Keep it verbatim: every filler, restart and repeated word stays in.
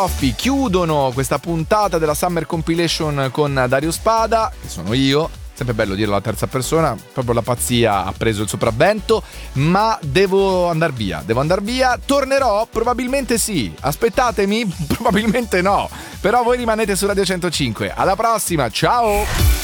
chiudono questa puntata della Summer Compilation con Dario Spada, che sono io. Sempre bello dirlo alla terza persona, proprio la pazzia ha preso il sopravvento, ma devo andar via, devo andar via, tornerò? Probabilmente sì, aspettatemi? Probabilmente no, però voi rimanete su Radio centocinque, alla prossima, ciao!